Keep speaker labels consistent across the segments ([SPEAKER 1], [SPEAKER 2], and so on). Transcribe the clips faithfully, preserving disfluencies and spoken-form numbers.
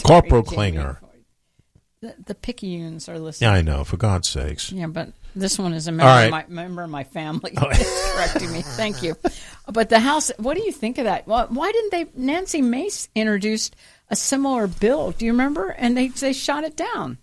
[SPEAKER 1] Corporal Klinger.
[SPEAKER 2] The, the Picayunes are listening.
[SPEAKER 1] Yeah, I know, for God's sakes.
[SPEAKER 2] Yeah, but this one is a member,
[SPEAKER 1] right.
[SPEAKER 2] of, my, member of my family that's correcting me. Thank you. But the House, what do you think of that? Well, why didn't they, Nancy Mace introduced a similar bill, do you remember? And they, they shot it down.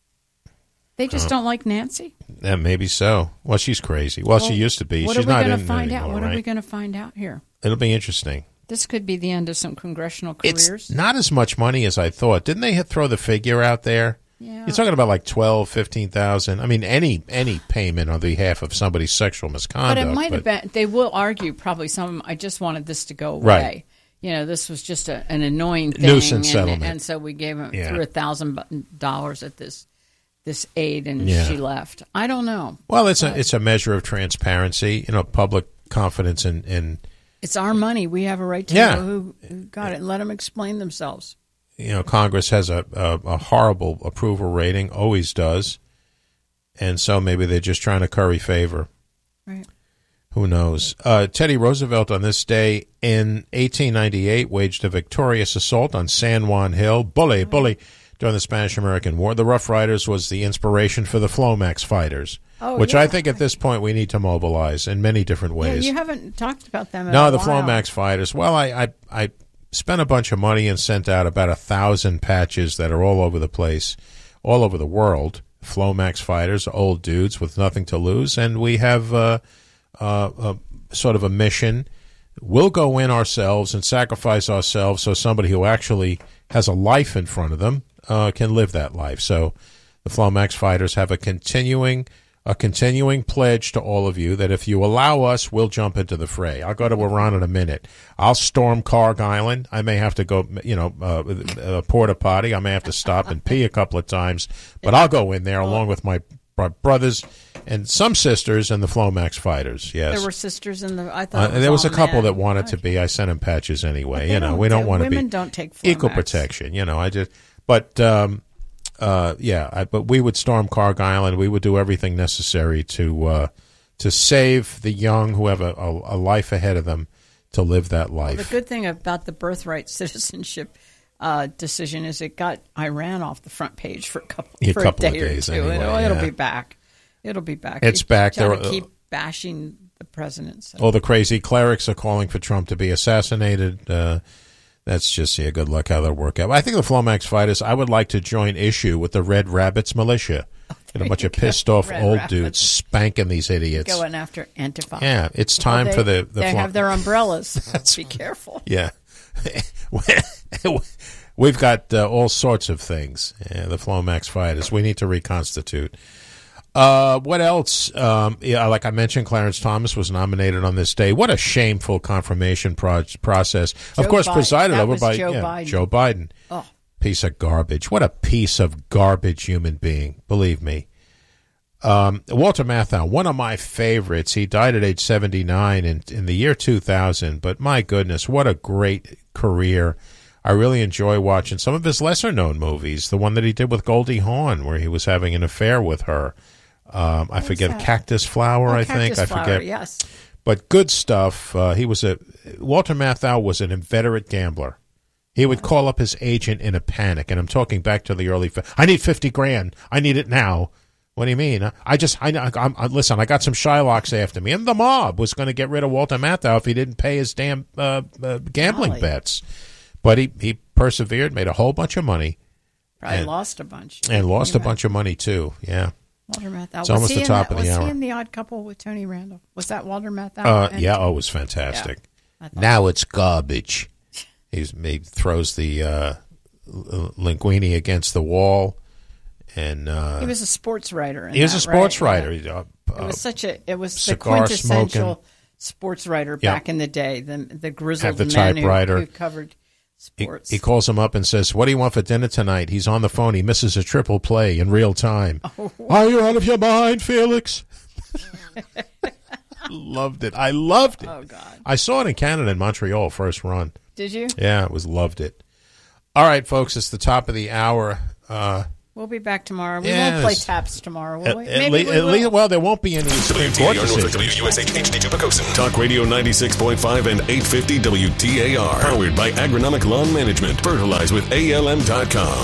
[SPEAKER 2] They just uh, don't like Nancy?
[SPEAKER 1] Yeah, maybe so. Well, she's crazy. Well, well she used to be.
[SPEAKER 2] What
[SPEAKER 1] she's
[SPEAKER 2] are we
[SPEAKER 1] not
[SPEAKER 2] going
[SPEAKER 1] in
[SPEAKER 2] to find
[SPEAKER 1] anymore,
[SPEAKER 2] out? What
[SPEAKER 1] right?
[SPEAKER 2] are we going to find out here?
[SPEAKER 1] It'll be interesting.
[SPEAKER 2] This could be the end of some congressional careers.
[SPEAKER 1] It's not as much money as I thought. Didn't they throw the figure out there?
[SPEAKER 2] Yeah.
[SPEAKER 1] You're talking about like twelve, fifteen thousand. I mean, any any payment on behalf of somebody's sexual misconduct.
[SPEAKER 2] But it might have been. They will argue probably some. I just wanted this to go away.
[SPEAKER 1] Right.
[SPEAKER 2] You know, this was just a, an annoying thing,
[SPEAKER 1] nuisance
[SPEAKER 2] and,
[SPEAKER 1] settlement,
[SPEAKER 2] and so we gave him
[SPEAKER 1] yeah.
[SPEAKER 2] threw a thousand dollars at this this aide, and
[SPEAKER 1] yeah.
[SPEAKER 2] she left. I don't know.
[SPEAKER 1] Well, it's
[SPEAKER 2] but
[SPEAKER 1] a it's a measure of transparency. You know, public confidence in. in
[SPEAKER 2] it's our money. We have a right to
[SPEAKER 1] yeah.
[SPEAKER 2] know who, who got it and let them explain themselves.
[SPEAKER 1] You know, Congress has a, a, a horrible approval rating, always does. And so maybe they're just trying to curry favor.
[SPEAKER 2] Right.
[SPEAKER 1] Who knows? Uh, Teddy Roosevelt on this day in eighteen ninety-eight waged a victorious assault on San Juan Hill. Bully, mm-hmm. bully, during the Spanish-American War. The Rough Riders was the inspiration for the Flomax fighters,
[SPEAKER 2] oh,
[SPEAKER 1] which
[SPEAKER 2] yeah.
[SPEAKER 1] I think at this point we need to mobilize in many different ways.
[SPEAKER 2] Yeah, you haven't talked about them in
[SPEAKER 1] no,
[SPEAKER 2] a
[SPEAKER 1] the
[SPEAKER 2] while.
[SPEAKER 1] Flomax fighters. Well, I... I, I spent a bunch of money and sent out about a thousand patches that are all over the place, all over the world. Flomax fighters, old dudes with nothing to lose, and we have uh, uh, uh, sort of a mission. We'll go in ourselves and sacrifice ourselves so somebody who actually has a life in front of them uh, can live that life. So the Flomax fighters have a continuing a continuing pledge to all of you that if you allow us, we'll jump into the fray. I'll go to Iran in a minute. I'll storm Karg Island. I may have to go, you know, uh, uh, porta potty. I may have to stop and pee a couple of times, but I'll go in there along with my brothers and some sisters and the Flomax fighters. Yes,
[SPEAKER 2] there were sisters in the. I thought
[SPEAKER 1] uh,
[SPEAKER 2] was
[SPEAKER 1] there was a couple
[SPEAKER 2] men.
[SPEAKER 1] that wanted
[SPEAKER 2] okay.
[SPEAKER 1] to be. I sent them patches anyway.
[SPEAKER 2] You
[SPEAKER 1] know,
[SPEAKER 2] don't,
[SPEAKER 1] we don't want to be.
[SPEAKER 2] Women don't take Flomax.
[SPEAKER 1] Equal protection. You know, I just, but. Um, Uh, yeah, I, but we would storm Karg Island. We would do everything necessary to uh, to save the young who have a, a, a life ahead of them to live that life.
[SPEAKER 2] Well, the good thing about the birthright citizenship uh, decision is it got Iran off the front page for a couple,
[SPEAKER 1] a
[SPEAKER 2] for
[SPEAKER 1] couple
[SPEAKER 2] a day
[SPEAKER 1] of days
[SPEAKER 2] or two.
[SPEAKER 1] anyway,
[SPEAKER 2] it'll, it'll
[SPEAKER 1] yeah.
[SPEAKER 2] be back. It'll be back.
[SPEAKER 1] It's
[SPEAKER 2] you
[SPEAKER 1] back.
[SPEAKER 2] Try
[SPEAKER 1] There
[SPEAKER 2] to
[SPEAKER 1] are,
[SPEAKER 2] keep bashing the president. So.
[SPEAKER 1] All the crazy clerics are calling for Trump to be assassinated. Uh, That's just, yeah, good luck how that'll work out. I think the Flomax fighters, I would like to join issue with the Red Rabbits militia.
[SPEAKER 2] Oh,
[SPEAKER 1] Get a bunch of pissed off
[SPEAKER 2] Red
[SPEAKER 1] old
[SPEAKER 2] Rabbits.
[SPEAKER 1] dudes spanking these idiots.
[SPEAKER 2] Going after Antifa.
[SPEAKER 1] Yeah, it's time
[SPEAKER 2] well, they,
[SPEAKER 1] for the... the
[SPEAKER 2] they
[SPEAKER 1] Flam-
[SPEAKER 2] have their umbrellas. Be careful.
[SPEAKER 1] Yeah. We've got uh, all sorts of things. Yeah, the Flomax fighters. We need to reconstitute. Uh, what else? Um, yeah, like I mentioned, Clarence Thomas was nominated on this day. What a shameful confirmation pro- process.
[SPEAKER 2] Joe
[SPEAKER 1] of course,
[SPEAKER 2] Biden.
[SPEAKER 1] presided
[SPEAKER 2] That
[SPEAKER 1] over
[SPEAKER 2] was
[SPEAKER 1] by
[SPEAKER 2] Joe
[SPEAKER 1] yeah,
[SPEAKER 2] Biden.
[SPEAKER 1] Joe Biden.
[SPEAKER 2] Oh.
[SPEAKER 1] Piece of garbage. What a piece of garbage human being. Believe me. Um, Walter Matthau, one of my favorites. He died at age seventy-nine in, in the year two thousand. But my goodness, what a great career. I really enjoy watching some of his lesser-known movies. The one that he did with Goldie Hawn, where he was having an affair with her. Um, I forget,
[SPEAKER 2] that?
[SPEAKER 1] Cactus Flower,
[SPEAKER 2] oh,
[SPEAKER 1] I
[SPEAKER 2] Cactus
[SPEAKER 1] think.
[SPEAKER 2] Flower,
[SPEAKER 1] I forget.
[SPEAKER 2] Yes.
[SPEAKER 1] But good stuff. Uh, he was a Walter Matthau was an inveterate gambler. He would call up his agent in a panic, and I'm talking back to the early. I need fifty grand. I need it now. What do you mean? I just I, I, I listen. I got some Shylocks after me, and the mob was going to get rid of Walter Matthau if he didn't pay his damn uh, uh, gambling
[SPEAKER 2] Golly.
[SPEAKER 1] bets. But he he persevered, made a whole bunch of money,
[SPEAKER 2] Probably
[SPEAKER 1] and,
[SPEAKER 2] lost a bunch.
[SPEAKER 1] and lost
[SPEAKER 2] Tony
[SPEAKER 1] a bunch of money too. Yeah.
[SPEAKER 2] Walter Matthau.
[SPEAKER 1] It's
[SPEAKER 2] was
[SPEAKER 1] almost
[SPEAKER 2] he
[SPEAKER 1] the
[SPEAKER 2] in
[SPEAKER 1] top
[SPEAKER 2] that,
[SPEAKER 1] of the
[SPEAKER 2] was
[SPEAKER 1] hour.
[SPEAKER 2] he in The Odd Couple with Tony Randall? Was that Walter Matthau?
[SPEAKER 1] Uh,
[SPEAKER 2] And-
[SPEAKER 1] yeah, oh, it was fantastic.
[SPEAKER 2] Yeah,
[SPEAKER 1] Now it's garbage. He's, he throws the uh, Linguini against the wall, and uh,
[SPEAKER 2] he was a sports writer. In
[SPEAKER 1] he was
[SPEAKER 2] that,
[SPEAKER 1] a sports
[SPEAKER 2] right?
[SPEAKER 1] writer.
[SPEAKER 2] Yeah.
[SPEAKER 1] Uh,
[SPEAKER 2] It was such a. It was the
[SPEAKER 1] cigar
[SPEAKER 2] quintessential
[SPEAKER 1] smoking.
[SPEAKER 2] sports writer
[SPEAKER 1] Yeah.
[SPEAKER 2] back in the day. The the grizzled
[SPEAKER 1] Have the
[SPEAKER 2] men who,
[SPEAKER 1] typewriter.
[SPEAKER 2] who covered
[SPEAKER 1] He,
[SPEAKER 2] sports.
[SPEAKER 1] he calls him up and says, "What do you want for dinner tonight?" He's on the phone. He misses a triple play in real time.
[SPEAKER 2] Oh.
[SPEAKER 1] Are you out of your mind, Felix? Loved it. I loved it.
[SPEAKER 2] Oh God!
[SPEAKER 1] I saw it in Canada in Montreal first run.
[SPEAKER 2] Did you?
[SPEAKER 1] Yeah, it was loved it. All right, folks, it's the top of the hour. Uh,
[SPEAKER 2] We'll be back tomorrow. We
[SPEAKER 1] Yes.
[SPEAKER 2] won't play taps tomorrow, will
[SPEAKER 1] At,
[SPEAKER 2] we?
[SPEAKER 1] at
[SPEAKER 2] Maybe
[SPEAKER 1] le-
[SPEAKER 2] we
[SPEAKER 1] at
[SPEAKER 2] will.
[SPEAKER 1] least, well, there won't be any Supreme Court decisions.
[SPEAKER 3] W U S H H D two Pocosin. Talk Radio ninety-six point five and eight fifty W T A R. Powered by Agronomic Lawn Management. Fertilize with A L M dot com.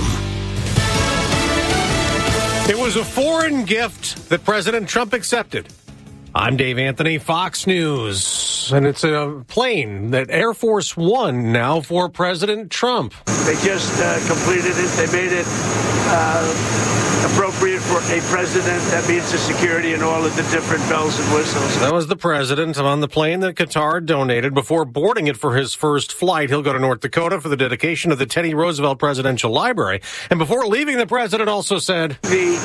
[SPEAKER 4] It was a foreign gift that President Trump accepted. I'm Dave Anthony, Fox News, and it's a plane that Air Force One now for President Trump.
[SPEAKER 5] They just uh, completed it. They made it uh, appropriate for a president. That means the security and all of the different bells and whistles.
[SPEAKER 4] That was the president on the plane that Qatar donated before boarding it for his first flight. He'll go to North Dakota for the dedication of the Teddy Roosevelt Presidential Library. And before leaving, the president also said,
[SPEAKER 5] The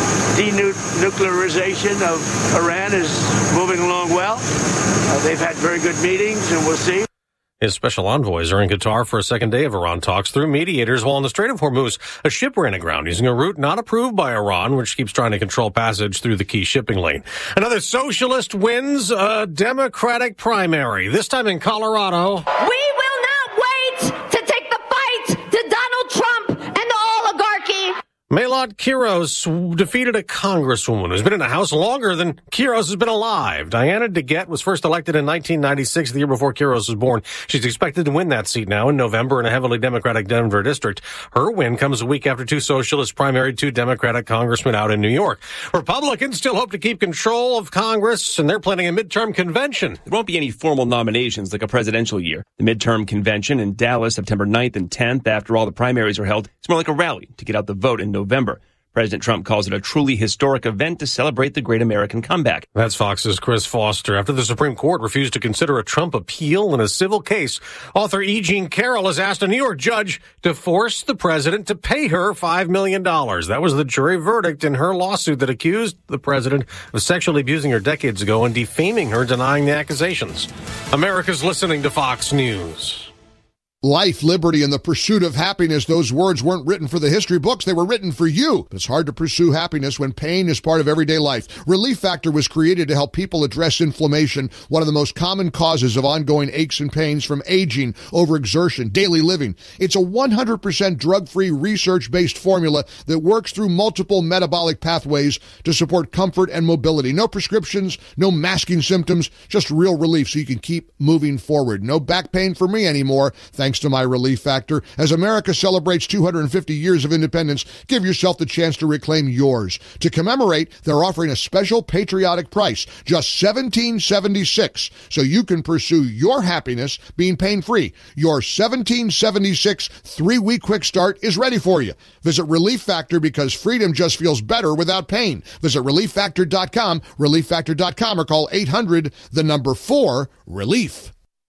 [SPEAKER 5] denuclearization of Iran is moving along well. Uh, they've had very good meetings, and we'll see.
[SPEAKER 4] His special envoys are in Qatar for a second day of Iran talks through mediators, while in the Strait of Hormuz, a ship ran aground using a route not approved by Iran, which keeps trying to control passage through the key shipping lane. Another socialist wins a Democratic primary, this time in Colorado.
[SPEAKER 6] We will not wait to take the fight to Donald Trump and the oligarchy.
[SPEAKER 4] Maylard Quiros defeated a congresswoman who's been in the House longer than Quiros has been alive. Diana DeGette was first elected in nineteen ninety-six, the year before Quiros was born. She's expected to win that seat now in November in a heavily Democratic Denver district. Her win comes a week after two socialists primaried two Democratic congressmen out in New York. Republicans still hope to keep control of Congress, and they're planning a midterm convention.
[SPEAKER 7] There won't be any formal nominations like a presidential year. The midterm convention in Dallas, September ninth and tenth, after all the primaries are held, it's more like a rally to get out the vote in November. President Trump calls it a truly historic event to celebrate the great American comeback.
[SPEAKER 4] That's Fox's Chris Foster. After the Supreme Court refused to consider a Trump appeal in a civil case, author E. Jean Carroll has asked a New York judge to force the president to pay her five million dollars. That was the jury verdict in her lawsuit that accused the president of sexually abusing her decades ago and defaming her, denying the accusations. America's listening to Fox News.
[SPEAKER 8] Life, liberty, and the pursuit of happiness. Those words weren't written for the history books. They were written for you. It's hard to pursue happiness when pain is part of everyday life. Relief Factor was created to help people address inflammation, one of the most common causes of ongoing aches and pains from aging, overexertion, daily living. It's a one hundred percent drug-free, research-based formula that works through multiple metabolic pathways to support comfort and mobility. No prescriptions, no masking symptoms, just real relief so you can keep moving forward. No back pain for me anymore, thanks to my Relief Factor. As America celebrates two hundred fifty years of independence, give yourself the chance to reclaim yours. To commemorate, they're offering a special patriotic price, just seventeen seventy-six, so you can pursue your happiness being pain-free. Your seventeen seventy-six three-week quick start is ready for you. Visit Relief Factor because freedom just feels better without pain. Visit relief factor dot com, relief factor dot com, or call eight hundred, the number four, relief.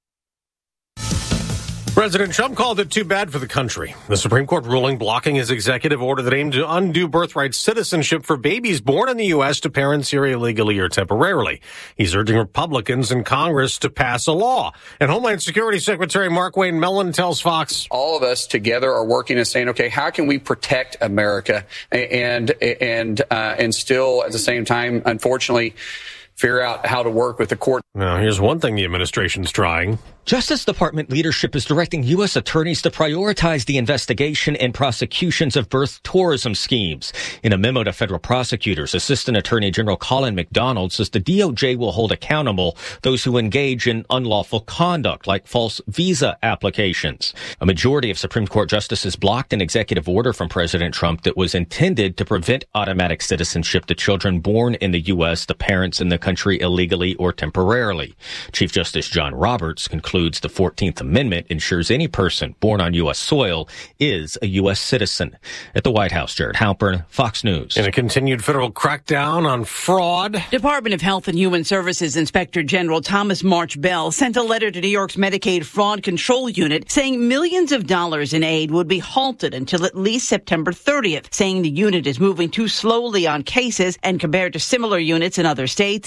[SPEAKER 4] President Trump called it too bad for the country. The Supreme Court ruling blocking his executive order that aimed to undo birthright citizenship for babies born in the U S to parents here illegally or temporarily. He's urging Republicans in Congress to pass a law. And Homeland Security Secretary Markwayne Mellon tells Fox,
[SPEAKER 9] all of us together are working and saying, okay, how can we protect America and and uh, and still at the same time, unfortunately, figure out how to work with the court.
[SPEAKER 4] Now, here's one thing the administration's trying.
[SPEAKER 10] Justice Department leadership is directing U S attorneys to prioritize the investigation and prosecutions of birth tourism schemes. In a memo to federal prosecutors, Assistant Attorney General Colin McDonald says the D O J will hold accountable those who engage in unlawful conduct, like false visa applications. A majority of Supreme Court justices blocked an executive order from President Trump that was intended to prevent automatic citizenship to children born in the U S to parents in the country illegally or temporarily. Chief Justice John Roberts concluded the fourteenth Amendment ensures any person born on U S soil is a U S citizen. At the White House, Jared Halpern, Fox News.
[SPEAKER 4] In a continued federal crackdown on fraud,
[SPEAKER 11] Department of Health and Human Services Inspector General Thomas March Bell sent a letter to New York's Medicaid Fraud Control Unit saying millions of dollars in aid would be halted until at least September thirtieth, saying the unit is moving too slowly on cases and compared to similar units in other states, it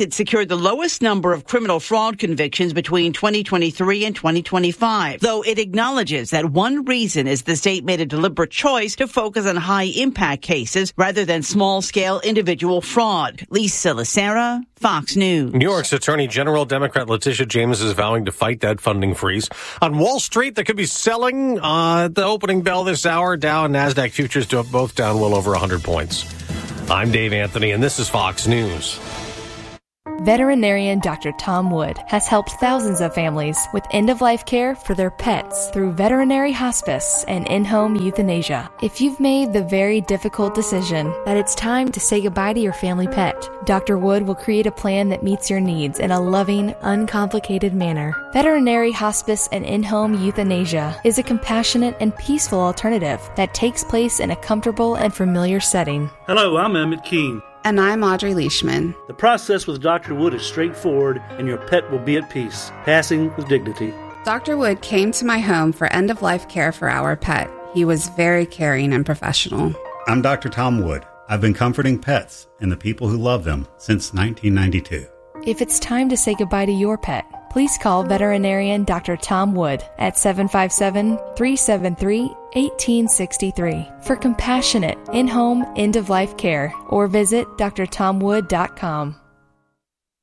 [SPEAKER 11] it secured the lowest number of criminal fraud convictions between twenty twenty-three and twenty twenty-five, though it acknowledges that one reason is the state made a deliberate choice to focus on high-impact cases rather than small-scale individual fraud. Lisa Lacera, Fox News.
[SPEAKER 4] New York's Attorney General Democrat Letitia James is vowing to fight that funding freeze. On Wall Street, they could be selling uh, at the opening bell this hour. Dow and NASDAQ futures do both down well over one hundred points. I'm Dave Anthony, and this is Fox News.
[SPEAKER 12] Veterinarian Doctor Tom Wood has helped thousands of families with end-of-life care for their pets through veterinary hospice and in-home euthanasia. If you've made the very difficult decision that it's time to say goodbye to your family pet, Doctor Wood will create a plan that meets your needs in a loving, uncomplicated manner. Veterinary hospice and in-home euthanasia is a compassionate and peaceful alternative that takes place in a comfortable and familiar setting.
[SPEAKER 13] Hello, I'm Emmett Keene.
[SPEAKER 14] And I'm Audrey Leishman.
[SPEAKER 13] The process with Doctor Wood is straightforward, and your pet will be at peace, passing with dignity.
[SPEAKER 14] Doctor Wood came to my home for end-of-life care for our pet. He was very caring and professional.
[SPEAKER 15] I'm Doctor Tom Wood. I've been comforting pets and the people who love them since nineteen ninety-two.
[SPEAKER 12] If it's time to say goodbye to your pet, please call veterinarian Doctor Tom Wood at seven five seven, three seven three, one eight six three for compassionate in-home end-of-life care, or visit d r tom wood dot com.